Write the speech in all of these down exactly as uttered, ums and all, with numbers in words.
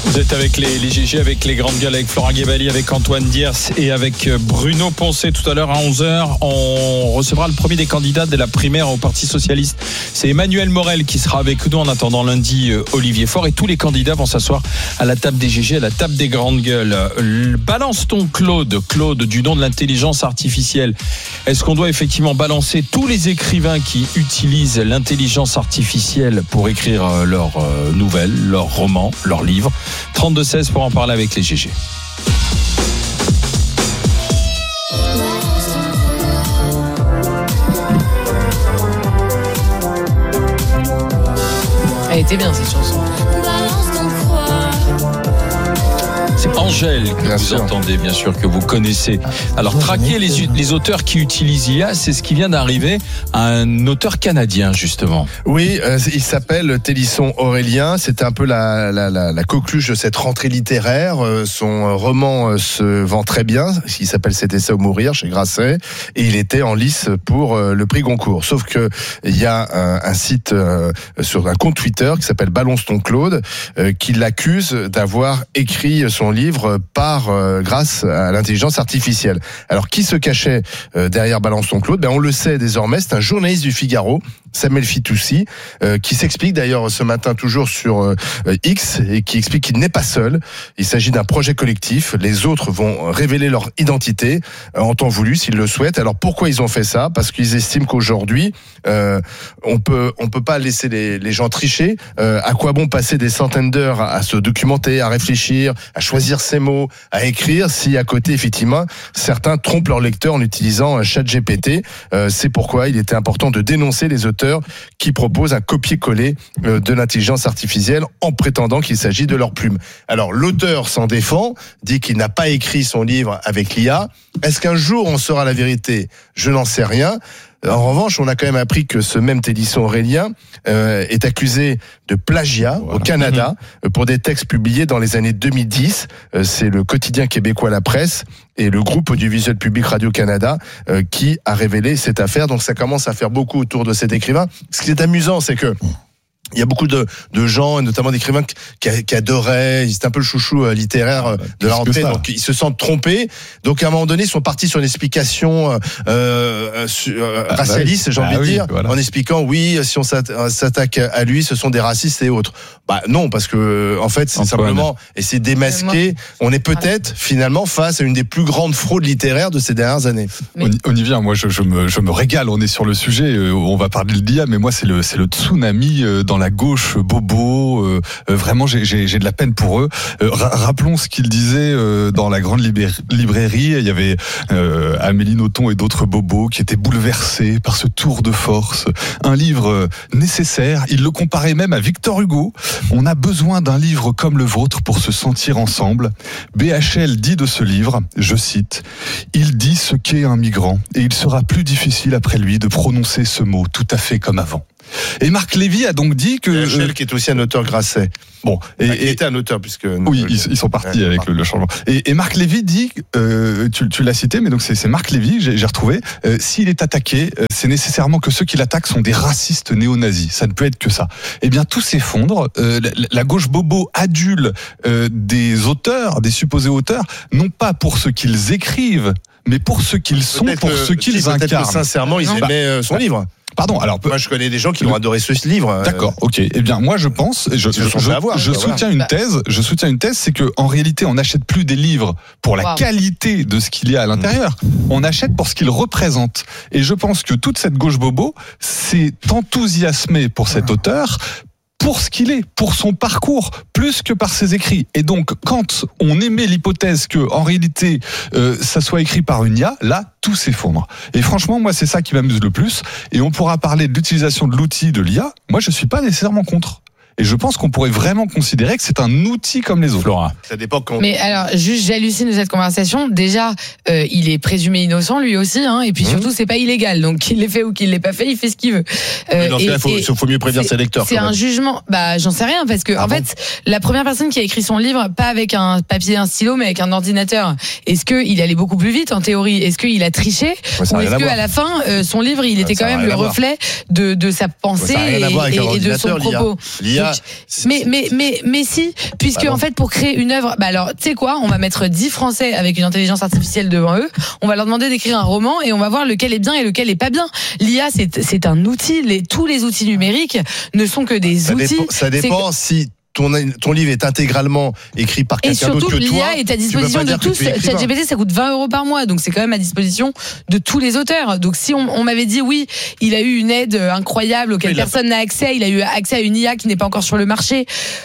Vous êtes avec les, les G G, avec les grandes gueules, avec Florent Guébali, avec Antoine Diers et avec Bruno Poncet. Tout à l'heure à onze heures, on recevra le premier des candidats de la primaire au Parti Socialiste. C'est Emmanuel Morel qui sera avec nous en attendant lundi, Olivier Faure. Et tous les candidats vont s'asseoir à la table des G G, à la table des grandes gueules. Balance ton Claude, Claude du nom de l'intelligence artificielle. Est-ce qu'on doit effectivement balancer tous les écrivains qui utilisent l'intelligence artificielle pour écrire leurs nouvelles, leurs romans, leurs livres? trente-deux seize pour en parler avec les G G. Elle était bien cette chanson. C'est Angèle que bien vous sûr. entendez, bien sûr, que vous connaissez. Alors, traquer les, les auteurs qui utilisent I A, c'est ce qui vient d'arriver à un auteur canadien, justement. Oui, euh, il s'appelle Télisson Aurélien. C'était un peu la, la, la, la coqueluche de cette rentrée littéraire. Euh, son roman euh, se vend très bien. Il s'appelle C'était ça ou mourir chez Grasset. Et il était en lice pour euh, le prix Goncourt. Sauf que il y a un, un site euh, sur un compte Twitter qui s'appelle Balance ton Claude, euh, qui l'accuse d'avoir écrit son livre par euh, grâce à l'intelligence artificielle. Alors qui se cachait euh, derrière Balance ton Claude? Ben on le sait désormais, c'est un journaliste du Figaro, Samuel Fitoussi, euh, qui s'explique d'ailleurs ce matin toujours sur euh, X et qui explique qu'il n'est pas seul. Il s'agit d'un projet collectif. Les autres vont révéler leur identité euh, en temps voulu s'ils le souhaitent. Alors pourquoi ils ont fait ça? Parce qu'ils estiment qu'aujourd'hui euh, on peut on peut pas laisser les, les gens tricher. Euh, à quoi bon passer des centaines d'heures à, à se documenter, à réfléchir, à choisir ses mots, à écrire si à côté effectivement certains trompent leur lecteur en utilisant ChatGPT. Euh, c'est pourquoi il était important de dénoncer les auteurs qui proposent un copier-coller de l'intelligence artificielle en prétendant qu'il s'agit de leur plume. Alors l'auteur s'en défend, dit qu'il n'a pas écrit son livre avec l'I A. Est-ce qu'un jour on saura la vérité? Je n'en sais rien. En revanche, on a quand même appris que ce même Télisson Aurélien euh, est accusé de plagiat voilà. au Canada mmh. pour des textes publiés dans les années deux mille dix. Euh, c'est le quotidien québécois La Presse et le groupe audiovisuel public Radio-Canada euh, qui a révélé cette affaire. Donc ça commence à faire beaucoup autour de cet écrivain. Ce qui est amusant, c'est que il y a beaucoup de, de gens, et notamment d'écrivains qui, qui adoraient, c'était un peu le chouchou littéraire de la rentrée, donc ils se sentent trompés. Donc à un moment donné, ils sont partis sur une explication euh, euh, ah, racialiste, bah oui. j'ai envie ah de oui, dire, voilà. en expliquant oui, si on s'attaque à lui, ce sont des racistes et autres. Bah non, parce que en fait, c'est Antoine. simplement essayer de démasquer. On est peut-être finalement face à une des plus grandes fraudes littéraires de ces dernières années. Mais... On y vient. Moi, je, je me, je me régale. On est sur le sujet. On va parler de l'I A, mais moi, c'est le, c'est le tsunami dans la gauche bobo, euh, vraiment j'ai, j'ai, j'ai de la peine pour eux. Euh, ra- rappelons ce qu'il disait euh, dans la grande libé- librairie, il y avait euh, Amélie Nothomb et d'autres bobos qui étaient bouleversés par ce tour de force. Un livre euh, nécessaire, il le comparait même à Victor Hugo. On a besoin d'un livre comme le vôtre pour se sentir ensemble. B H L dit de ce livre, je cite, « Il dit ce qu'est un migrant et il sera plus difficile après lui de prononcer ce mot tout à fait comme avant. » Et Marc Lévy a donc dit que... B H L euh, qui est aussi un auteur Grasset. Bon, et, et, et était un auteur puisque... Oui, ils, ils sont partis ouais, avec le, le changement. Et, et Marc Lévy dit, euh, tu, tu l'as cité, mais donc c'est, c'est Marc Lévy, j'ai, j'ai retrouvé, euh, s'il est attaqué, euh, c'est nécessairement que ceux qui l'attaquent sont des racistes néo-nazis. Ça ne peut être que ça. Eh bien, tout s'effondre. Euh, la, la gauche bobo adule euh, des auteurs, des supposés auteurs, non pas pour ce qu'ils écrivent, mais pour ce qu'ils sont, peut-être pour que, ce qu'ils peut-être incarnent. Que sincèrement, ils aimaient bah, son bah, livre. Pardon, alors moi je connais des gens qui ont adoré ce livre. D'accord, ok. Eh bien, moi je pense, je, je, je, avoir, je soutiens voilà. une thèse. Je soutiens une thèse, c'est que en réalité, on n'achète plus des livres pour la wow. qualité de ce qu'il y a à l'intérieur. Mmh. On achète pour ce qu'il représente. Et je pense que toute cette gauche bobo s'est enthousiasmée pour cet auteur. Pour ce qu'il est, pour son parcours, plus que par ses écrits. Et donc, quand on émet l'hypothèse que, en réalité, euh, ça soit écrit par une I A, là, tout s'effondre. Et franchement, moi, c'est ça qui m'amuse le plus. Et on pourra parler de l'utilisation de l'outil de l'I A. Moi, je suis pas nécessairement contre. Et je pense qu'on pourrait vraiment considérer que c'est un outil comme les autres. Flora. Ça dépend quand. Mais alors, juste, j'hallucine de cette conversation. Déjà, euh, il est présumé innocent, lui aussi, hein. Et puis mmh. surtout, c'est pas illégal. Donc, qu'il l'ait fait ou qu'il l'ait pas fait, il fait ce qu'il veut. Euh, dans ce cas, il faut, il faut mieux prévenir ses lecteurs. C'est un jugement. Bah, j'en sais rien parce que, ah en bon fait, la première personne qui a écrit son livre, pas avec un papier, un stylo, mais avec un ordinateur. Est-ce que il allait beaucoup plus vite en théorie? Est-ce qu'il a triché? Ouais, ou est-ce que à la fin, euh, son livre, il était ça quand même le reflet de de sa pensée ouais, et, et, et de son propos? L'I A, pas. Mais, mais, mais, mais si, puisque bah en fait, pour créer une œuvre, bah alors, tu sais quoi, on va mettre dix Français avec une intelligence artificielle devant eux, on va leur demander d'écrire un roman et on va voir lequel est bien et lequel est pas bien. L'I A, c'est, c'est un outil, les, tous les outils numériques ne sont que des ça outils. Dépend, ça dépend si ton, ton livre est intégralement écrit par quelqu'un d'autre que toi. Et surtout, l'I A est à disposition de tous. ChatGPT, ça coûte vingt euros par mois, donc c'est quand même à disposition de tous les auteurs. Donc si on, on m'avait dit oui, il a eu une aide incroyable auquel personne n'a accès, il a eu accès à une I A qui n'est pas encore sur le marché,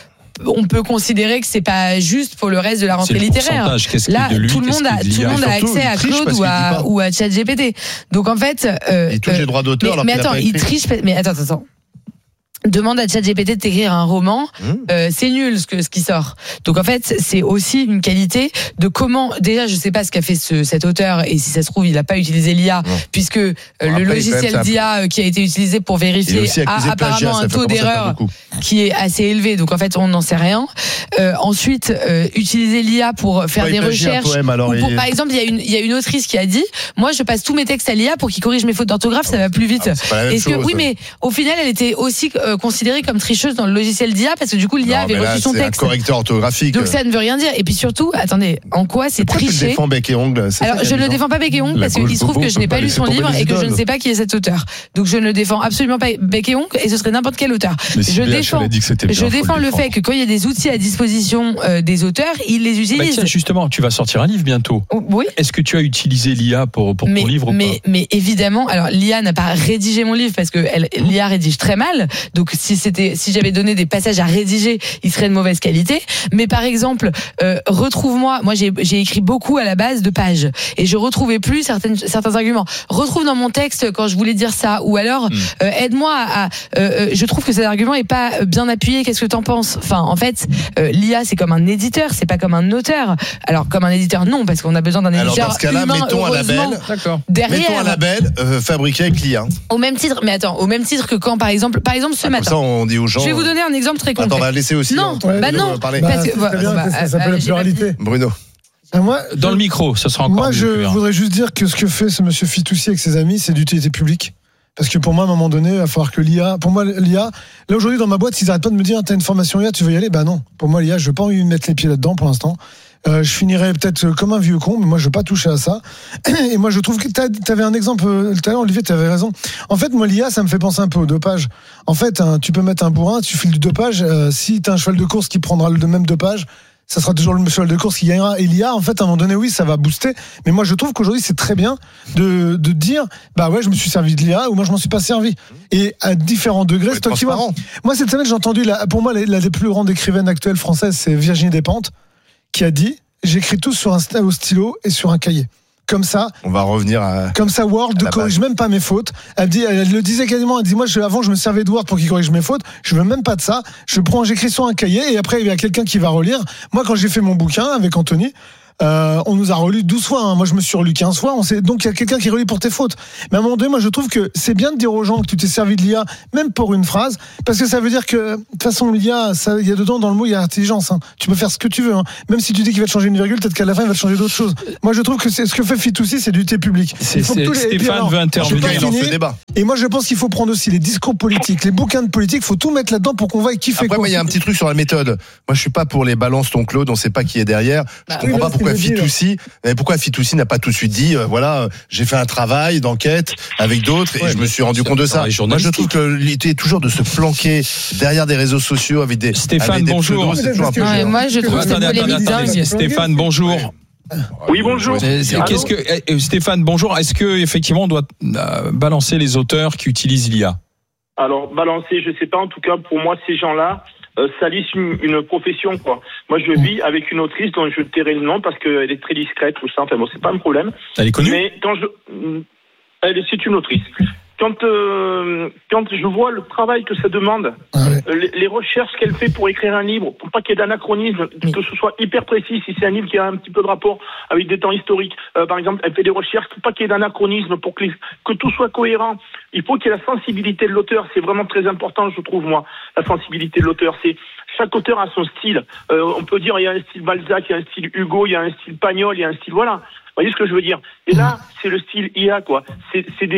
on peut considérer que c'est pas juste pour le reste de la rentrée littéraire. Là, lui, tout le monde a, tout le monde a accès à Claude ou à, ou à ChatGPT. Donc en fait, euh, il touche les droits d'auteur. Mais, mais attends, il triche. Mais attends, attends. Demande à ChatGPT de t'écrire un roman, mmh. euh, c'est nul ce que ce qui sort. Donc en fait, c'est aussi une qualité de comment. Déjà, je sais pas ce qu'a fait ce, cet auteur et si ça se trouve, il a pas utilisé l'I A, mmh. puisque euh, bon, le logiciel d'I A qui a été utilisé pour vérifier a apparemment plagiat, un taux d'erreur qui est assez élevé. Donc en fait, on n'en sait rien. Euh, ensuite, euh, utiliser l'I A pour faire des recherches. Poème, alors, pour, il... Par exemple, il y a une il y a une autrice qui a dit, moi, je passe tous mes textes à l'I A pour qu'il corrige mes fautes d'orthographe, ça va plus vite. Ah, Est-ce que oui, mais au final, elle était aussi euh, considérée comme tricheuse dans le logiciel d'I A parce que du coup l'I A avait reçu son texte. C'est un correcteur orthographique. Donc ça ne veut rien dire. Et puis surtout, attendez, en quoi c'est triché? Tu le défends bec et ongle. Alors je ne le défends pas bec et ongle parce qu'il se trouve que je n'ai pas lu son livre et que je ne sais pas qui est cet auteur. Donc je ne le défends absolument pas bec et ongle et ce serait n'importe quel auteur. Je défends, je défends le fait que quand il y a des outils à disposition euh, des auteurs, ils les utilisent. Bah tiens, justement, tu vas sortir un livre bientôt. Oui. Est-ce que tu as utilisé l'I A pour pour mais, ton livre mais, ou pas? Mais évidemment, alors l'I A n'a pas rédigé mon livre parce que elle, l'I A rédige très mal. Donc si c'était si j'avais donné des passages à rédiger, il serait de mauvaise qualité. Mais par exemple, euh, retrouve-moi. Moi, j'ai, j'ai écrit beaucoup à la base de pages et je retrouvais plus certaines, certains arguments. Retrouve dans mon texte quand je voulais dire ça, ou alors mmh. euh, aide-moi à. à euh, je trouve que cet argument est pas bien appuyé. Qu'est-ce que t'en penses? Enfin, en fait, euh, l'I A c'est comme un éditeur, c'est pas comme un auteur. Alors comme un éditeur, non, parce qu'on a besoin d'un éditeur alors, dans ce cas-là, humain. Mettons un label. D'accord. Derrière, mettons un label euh, fabriqué avec l'I A. Au même titre, mais attends, au même titre que quand, par exemple, par exemple, ce ah, matin. Ça, on dit aux gens. Je vais vous donner un exemple très concret. Attends, on va laisser aussi. Non, hein, bah non, parler. Parce que, bah, bien, bah, ça s'appelle euh, la pluralité. Bruno. Ah, moi, dans je, le micro, ça sera encore moi, mieux. Moi, je plus, hein. voudrais juste dire que ce que fait ce monsieur Fitoussi avec ses amis, c'est d'utilité publique. Parce que pour moi, à un moment donné, il va falloir que l'I A. Pour moi, l'I A. Là, aujourd'hui, dans ma boîte, ils n'arrêtent pas de me dire, t'as une formation I A, tu veux y aller? Bah non. Pour moi, l'I A, je veux pas y mettre les pieds là-dedans pour l'instant. Euh, je finirais peut-être comme un vieux con, mais moi je veux pas toucher à ça. Et moi je trouve que tu avais un exemple tout à l'heure, Olivier, tu avais raison. En fait, moi l'I A, ça me fait penser un peu au dopage. En fait, hein, tu peux mettre un bourrin, tu files du dopage. Euh, si tu as un cheval de course qui prendra le même dopage, ça sera toujours le cheval de course qui gagnera. Et l'I A, en fait, à un moment donné, oui, ça va booster. Mais moi, je trouve qu'aujourd'hui, c'est très bien de, de dire, bah ouais, je me suis servi de l'I A ou moi, je m'en suis pas servi. Et à différents degrés, c'est toi qui vois. Moi, cette semaine, j'ai entendu, la, pour moi, la, la des plus grandes écrivaines actuelles françaises, c'est Virginie Despentes, qui a dit, j'écris tout sur un au stylo et sur un cahier. Comme ça. On va revenir à. Comme ça, Word ne corrige même pas mes fautes. Elle dit, elle le disait quasiment. Elle dit, moi, je, avant, je me servais de Word pour qu'il corrige mes fautes. Je veux même pas de ça. Je prends, j'écris sur un cahier et après, il y a quelqu'un qui va relire. Moi, quand j'ai fait mon bouquin avec Anthony, Euh, on nous a relu douze fois, hein. Moi je me suis relu quinze fois, on sait, donc il y a quelqu'un qui relit pour tes fautes. Mais à un moment donné, moi je trouve que c'est bien de dire aux gens que tu t'es servi de l'I A, même pour une phrase, parce que ça veut dire que, de toute façon, l'I A, ça, il y a dedans, dans le mot, il y a intelligence, hein. Tu peux faire ce que tu veux, hein. Même si tu dis qu'il va te changer une virgule, peut-être qu'à la fin il va te changer d'autres choses. Moi je trouve que c'est ce que fait Fitoussi, c'est du thé public. C'est, c'est les... Stéphane alors, veut intervenir dans ce débat. Et moi je pense qu'il faut prendre aussi les discours politiques, les bouquins de politique, faut tout mettre là-dedans pour qu'on voie qui fait Après, quoi. Il y a un petit truc sur la méthode. Moi je suis pas pour les balances ton Claude, on sait pas qui est derrière. Je bah, comprends oui, pas pourquoi Fitoussi. Mais pourquoi Fitoussi n'a pas tout de suite dit, euh, voilà, euh, j'ai fait un travail d'enquête avec d'autres et ouais, je me suis rendu compte de ça. Moi, je trouve que l'idée est toujours de se planquer derrière des réseaux sociaux avec des. Stéphane, avec des bonjour. Pseudos, c'est toujours un peu ouais, moi, je trouve que c'est polémique dingue. Stéphane, bonjour. Oui, bonjour. Qu'est-ce que Stéphane, bonjour. Est-ce que effectivement on doit euh, balancer les auteurs qui utilisent l'I A? Alors balancer, je sais pas. En tout cas, pour moi, ces gens-là. Euh, salissent une, une profession, quoi. Moi, je vis avec une autrice dont je tairai le nom parce qu'elle est très discrète, tout ça. Enfin bon, c'est pas un problème. Elle est connue. Mais quand je, elle, c'est une autrice. Quand euh, quand je vois le travail que ça demande, ah ouais. euh, les, les recherches qu'elle fait pour écrire un livre, pour pas qu'il y ait d'anachronisme, oui. que ce soit hyper précis, si c'est un livre qui a un petit peu de rapport avec des temps historiques, euh, par exemple, elle fait des recherches pour pas qu'il y ait d'anachronisme, pour que, les, que tout soit cohérent. Il faut qu'il y ait la sensibilité de l'auteur, c'est vraiment très important, je trouve, moi, la sensibilité de l'auteur. C'est chaque auteur a son style. Euh, on peut dire il y a un style Balzac, il y a un style Hugo, il y a un style Pagnol, il y a un style voilà. Vous voyez ce que je veux dire? Et là, c'est le style I A, quoi. C'est, c'est des,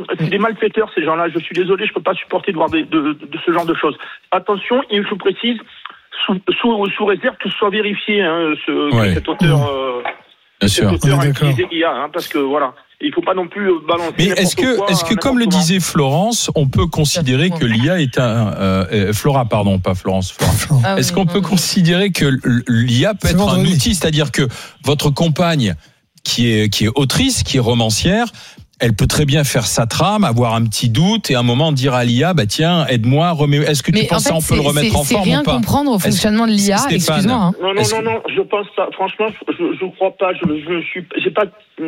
c'est des malfaiteurs, ces gens-là. Je suis désolé, je peux pas supporter de voir des, de, de ce genre de choses. Attention, il faut précise, sous, sous, sous réserve que ce soit vérifié, hein, ce, ouais. que cet auteur, euh, Bien sûr. cet auteur Oui, a d'accord. utilisé l'I A, hein, parce que voilà. Il faut pas non plus balancer. Mais est-ce que, quoi, est-ce que, comme le comment. disait Florence, on peut considérer que l'I A est un, euh, euh, Flora, pardon, pas Florence, Flora. Ah Est-ce oui, qu'on non, peut non. considérer que l'I A peut C'est être un vendredi. outil, c'est-à-dire que votre compagne, qui est, qui est autrice, qui est romancière, elle peut très bien faire sa trame, avoir un petit doute et à un moment dire à l'I A, bah tiens, aide-moi, remets. Est-ce que tu Mais penses en ça, on fait, peut le c'est- remettre c'est- en c'est forme rien ou pas? comprendre au Est-ce- fonctionnement de l'I A, Stéphane. excuse-moi. Hein. Non, non, Est-ce non, que- non, je pense pas. Franchement, je, je crois pas. Je, je suis, j'ai pas,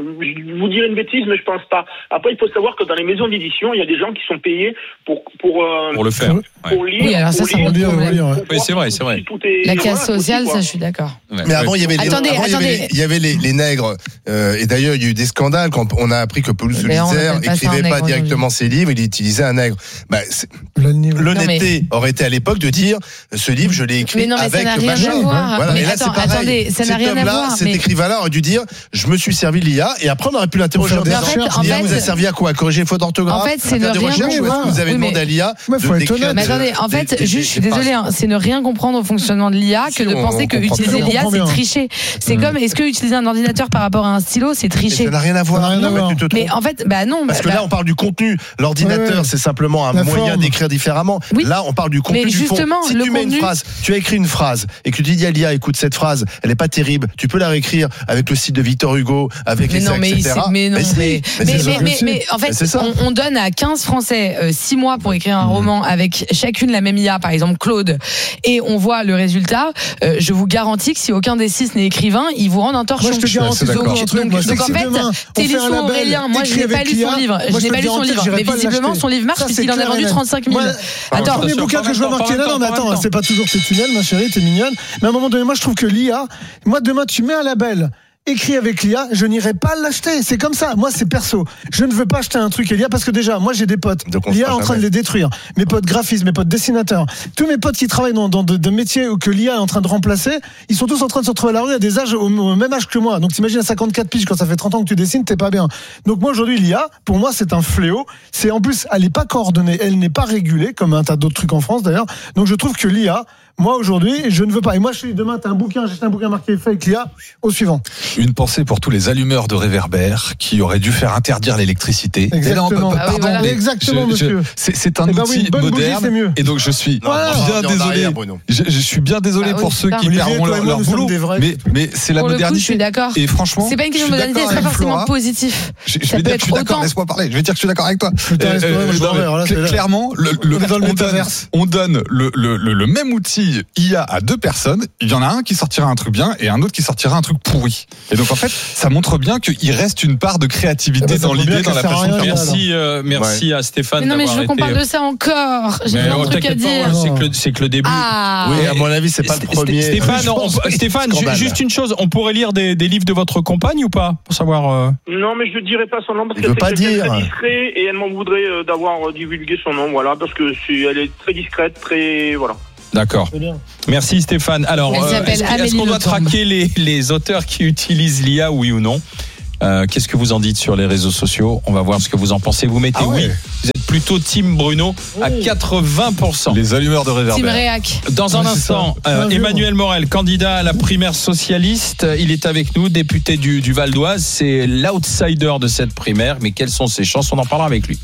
je vous dirais une bêtise, mais je pense pas. Après, il faut savoir que dans les maisons d'édition, il y a des gens qui sont payés pour, pour, euh, Pour le faire. pour Ouais. lire. Oui, alors ça, pour ça lire, me lire, pour- oui, pour ouais. voir Oui, c'est vrai, c'est vrai. si tout est- La voilà, casse sociale, aussi, ça, quoi. je suis d'accord. Ouais. Mais avant, il y avait les, Attendez, avant, il y avait attendez. les- il y avait les, les nègres. Euh, et d'ailleurs, il y a eu des scandales quand on a appris que Paul D'ailleurs, on Solizer appelle pas ça un écrivait nègre pas directement ses livres, il utilisait un nègre. Bah, c'est- Le niveau. l'honnêteté aurait été à l'époque de dire ce livre, je l'ai écrit Mais non, mais ça avec n'a rien machin. à voir. Voilà. Mais Et là, attends, c'est pareil. attendez, ça n'a Cet rien à homme-là, voir, cet mais- écrivain-là aurait dû dire je me suis servi de l'I A et après on aurait pu l'interroger Faut en faire disant des recherches. l'I A En fait- vous a servi à quoi? À corriger les fautes d'orthographe? En fait, c'est à faire ne des rien recherches ou est-ce que comprendre. vous avez Oui, demandé mais- à l'I A Ouais, faut de être d'écrire honnête. Mais des- attendez, en des- fait, des- juste, je suis des désolée, phrases. hein, c'est ne rien comprendre au fonctionnement de l'I A que Si, de on- penser on que comprend utiliser très l'I A, bien. c'est tricher. C'est comme, est-ce que utiliser un ordinateur par rapport à un stylo, c'est Mais tricher? ça n'a rien à voir. Ça n'a rien à Non, mais voir. tu te trompes. Mais en fait, bah non. Parce que bah- là, on parle du contenu. L'ordinateur, Ouais, ouais. c'est simplement un La moyen forme. d'écrire différemment. Oui. Là, on parle du contenu Mais du fond. justement, Si le tu mets une contenu- phrase, tu as écrit une phrase et que tu dis à l'I A, écoute, cette phrase, elle est pas terrible. Tu peux la réécrire avec le site de Victor Hugo, avec Mais les non, mais, et cetera. c'est- mais non, si. mais, Mais mais, c'est mais, ça. mais, mais en fait, Mais c'est ça. on, on donne à quinze Français euh, six mois pour écrire un roman avec chacune la même I A, par exemple Claude, et on voit le résultat. Euh, je vous garantis que si aucun des six n'est écrivain, ils vous rendent un torchon. Moi, je te garantis donc, toujours un truc. donc, Moi, c'est donc que en si fait, demain, on fait un Télisson label Aurélien, moi je écrit n'ai pas avec lu l'I A, son livre, moi, je je n'ai te pas lu son garantis que livre, j'irai mais pas visiblement l'acheter. son livre marche Ça, puisqu'il c'est en a clair et vendu net. trente-cinq mille. Moi, Attends, le premier sûr, bouquin pas que je vois maintenant, marqué pas là, non, mais maintenant, pas attends, maintenant. c'est pas toujours tes tunnels, ma chérie, t'es mignonne. Mais à un moment donné, moi, je trouve que l'I A, moi, demain, tu mets un label écrit avec l'I A, je n'irai pas l'acheter. C'est comme ça. Moi, c'est perso. Je ne veux pas acheter un truc et l'I A parce que déjà, moi, j'ai des potes. Donc, on L'I A est fera en train de jamais. les détruire. Mes potes graphistes, mes potes dessinateurs, tous mes potes qui travaillent dans, dans de, de métiers que l'I A est en train de remplacer, ils sont tous en train de se retrouver à la rue à des âges au, au même âge que moi. Donc, t'imagines à cinquante-quatre piges quand ça fait trente ans que tu dessines, t'es pas bien. Donc, moi, aujourd'hui, l'I A, pour moi, c'est un fléau. C'est en plus, elle n'est pas coordonnée, elle n'est pas régulée, comme un tas d'autres trucs en France d'ailleurs. Donc, je trouve que l'I A, moi aujourd'hui, je ne veux pas. Et moi, je suis demain, t'as un bouquin, j'ai acheté un bouquin marqué fake l'I A, au suivant. Une pensée pour tous les allumeurs de réverbères qui auraient dû faire interdire l'électricité. Exactement. Et là, on peut- Ah oui, pardon, voilà. mais Exactement, je- je- monsieur. c'est, c'est un Eh ben oui, outil une bonne bougie, moderne. c'est mieux. Et donc, je suis Non, Voilà. non, bien on est en désolé. arrière, Bruno. Je, je suis bien désolé Ah oui, pour ceux putain. qui Olivier, perdront toi et leur, moi, leur nous sommes boulot. des vrais. Mais, mais c'est la Pour le coup, je modernité. suis d'accord. Et franchement, C'est pas une question je de suis modernité, d'accord c'est pas avec forcément Flora. positif. Je, je Ça vais peut dire que être je suis d'accord, autant- laisse-moi parler. Je vais dire que je suis d'accord avec toi. Putain, laisse-moi, moi, je non, m'en vais, alors là, mais c'est là. clairement, le, le, On est dans le on, donne, métaverse. on donne le, le, le, le même outil I A à deux personnes. Il y en a un qui sortira un truc bien et un autre qui sortira un truc pourri. Et donc en fait, ça montre bien qu'il reste une part de créativité Ah bah, ça dans montre bien l'idée, dans qu'elle la sert à façon de rien, faire. l'I A. Merci, euh, merci à Stéphane. Mais non, mais je d'avoir veux qu'on été, parle de ça encore. J'ai Mais plein de oh, trucs à t'inquiète dire. pas, c'est que le- c'est que le début. Ah. Oui, à mon avis, c'est pas le Sté- premier. Stéphane, Je on- pense, oui. Stéphane, ju- Scandale. juste une chose, on pourrait lire des, des livres de votre compagne ou pas pour savoir. euh, Non, mais je ne dirai pas son nom parce Il qu'elle veut c'est pas quelqu'un de dire. très discret et elle m'en voudrait euh, d'avoir euh, divulgué son nom, voilà, parce que c'est, elle est très discrète, très voilà. D'accord. C'est bien. Merci Stéphane. Alors, Elle euh, s'appelle est-ce, que- est-ce Amélie qu'on doit Nothomb. traquer les, les auteurs qui utilisent l'I A, oui ou non? Euh, qu'est-ce que vous en dites sur les réseaux sociaux? On va voir ce que vous en pensez. Vous mettez Ah ouais. oui. Vous êtes plutôt team Bruno à quatre-vingts pour cent. Les allumeurs de Team réverbères. Réac. Dans un Ouais, c'est instant, ça. euh, Un jour. Emmanuel Morel, candidat à la primaire socialiste, il est avec nous, député du, du Val d'Oise. C'est l'outsider de cette primaire, mais quelles sont ses chances? On en parlera avec lui.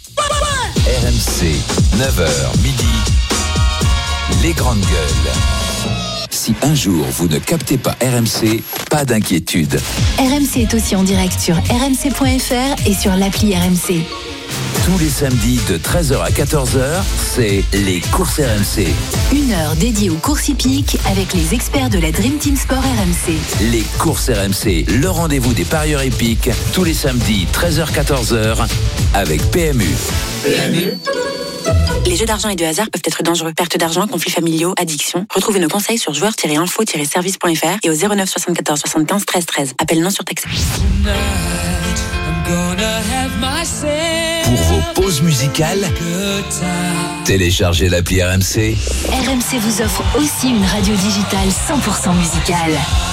R M C, neuf heures midi, les grandes gueules. Si un jour vous ne captez pas R M C, pas d'inquiétude. R M C est aussi en direct sur r m c point f r et sur l'appli R M C. Tous les samedis de treize heures à quatorze heures, c'est les courses R M C. Une heure dédiée aux courses hippiques avec les experts de la Dream Team Sport R M C. Les courses R M C, le rendez-vous des parieurs épiques, tous les samedis treize heures à quatorze heures avec P M U. Les jeux d'argent et de hasard peuvent être dangereux. Perte d'argent, conflits familiaux, addiction. Retrouvez nos conseils sur joueurs tiret info tiret service point f r et au zéro neuf soixante-quatorze soixante-quinze treize treize. Appel non surtaxé. Pour vos pauses musicales, téléchargez l'appli R M C. R M C vous offre aussi une radio digitale cent pour cent musicale.